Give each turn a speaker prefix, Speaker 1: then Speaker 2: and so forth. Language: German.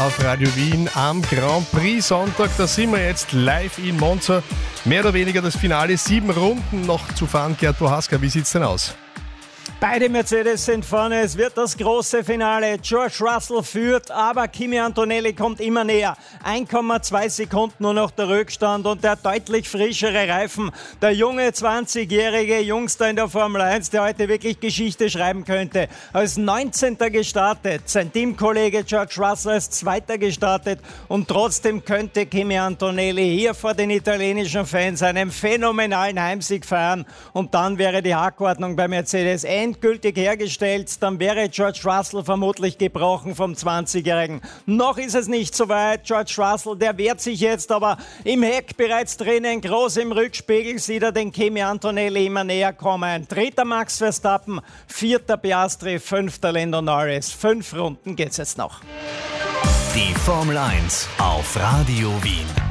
Speaker 1: auf Radio Wien am Grand Prix Sonntag. Da sind wir jetzt live in Monza. Mehr oder weniger das Finale. 7 Runden noch zu fahren. Gerd Prohaska, wie sieht's denn aus?
Speaker 2: Beide Mercedes sind vorne, es wird das große Finale. George Russell führt, aber Kimi Antonelli kommt immer näher. 1,2 Sekunden nur noch der Rückstand und der deutlich frischere Reifen. Der junge 20-jährige Jungster in der Formel 1, der heute wirklich Geschichte schreiben könnte. Als 19. gestartet, sein Teamkollege George Russell als 2. gestartet und trotzdem könnte Kimi Antonelli hier vor den italienischen Fans einen phänomenalen Heimsieg feiern und dann wäre die Hackordnung bei Mercedes endgültig hergestellt, dann wäre George Russell vermutlich gebrochen vom 20-Jährigen. Noch ist es nicht so weit. George Russell, der wehrt sich jetzt, aber im Heck bereits drinnen, groß im Rückspiegel, sieht er den Kimi Antonelli immer näher kommen. 3. Max Verstappen, 4. Piastri, 5. Lando Norris. 5 Runden geht's jetzt noch.
Speaker 3: Die Formel 1 auf Radio Wien.